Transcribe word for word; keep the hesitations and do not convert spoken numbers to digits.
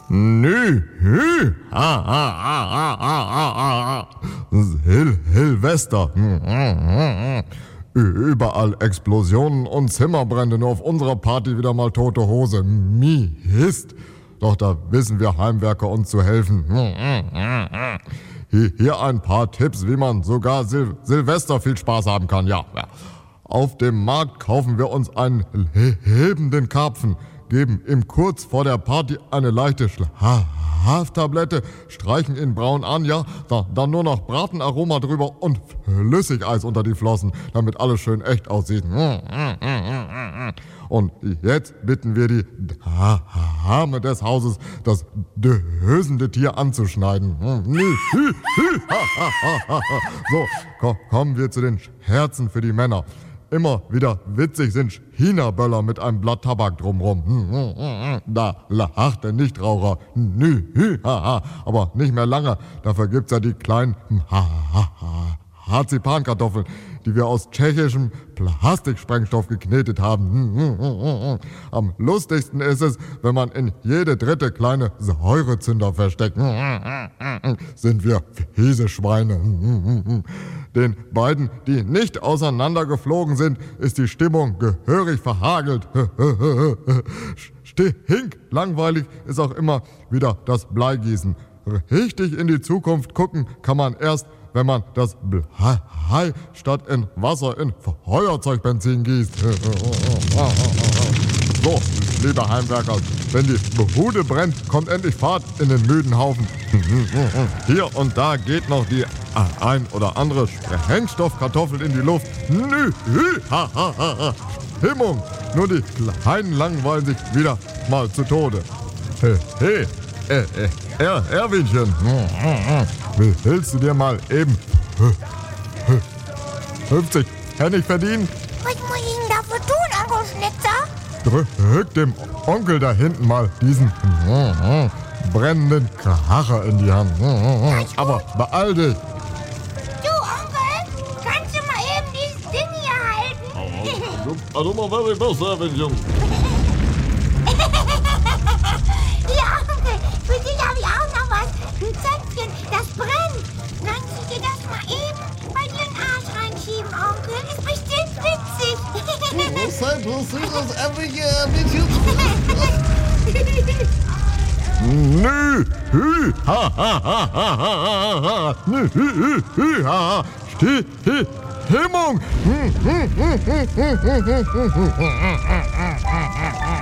Nü, hü, ha, ha, ha, ha, ha, ha, ha. Sil Silvester. Überall Explosionen und Zimmerbrände, nur auf unserer Party wieder mal tote Hose. Mist. Doch da wissen wir Heimwerker uns zu helfen. Hier ein paar Tipps, wie man sogar Sil Silvester viel Spaß haben kann. Ja, auf dem Markt kaufen wir uns einen lebenden Karpfen, geben ihm kurz vor der Party eine leichte Schlaftablette, streichen ihn braun an, ja, da, dann nur noch Bratenaroma drüber und Flüssigeis unter die Flossen, damit alles schön echt aussieht. Und jetzt bitten wir die Dame des Hauses, das dösende Tier anzuschneiden. So, kommen wir zu den Scherzen für die Männer. Immer wieder witzig sind China-Böller mit einem Blatt Tabak drumrum. Da lacht der Nichtraucher. Nü, haha. Aber nicht mehr lange. Dafür gibt's ja die kleinen Marzipankartoffeln, die wir aus tschechischem Plastiksprengstoff geknetet haben. Am lustigsten ist es, wenn man in jede dritte kleine Säurezünder versteckt. Sind wir fiese Schweine. Den beiden, die nicht auseinandergeflogen sind, ist die Stimmung gehörig verhagelt. Stink langweilig ist auch immer wieder das Bleigießen. Richtig in die Zukunft gucken kann man erst, wenn man das Blei statt in Wasser in Feuerzeugbenzin gießt. So, liebe Heimwerker, wenn die Bude brennt, kommt endlich Fahrt in den müden Haufen. Hier und da geht noch die ein oder andere Sprengstoffkartoffel in die Luft. Nü, hü, ha, ha, ha. Stimmung, nur die Kleinen langweilen sich wieder mal zu Tode. Hey, hey. Äh, äh, er, Erwinchen, willst du dir mal eben fünfzig Pfennig verdienen? Was muss ich denn dafür tun, Onkel Schnitzer? Drück dem Onkel da hinten mal diesen brennenden Kracher in die Hand. Aber beeil dich. Du, Onkel, kannst du mal eben dieses Ding hier halten? Also mal very best, Erwinchen. Für dich habe ich auch noch was. Ein Zöpfchen, das brennt. Kannst du dir das mal eben bei dir in den Arsch reinschieben, Onkel? Ist bestimmt witzig. Was sei lustig, das Erwinchen, Erwinchen. Nü, hü, ha, ha, ha, ha, ha, ha, nü, hü, hü, hü, ha, Sti, hi, Stimmung.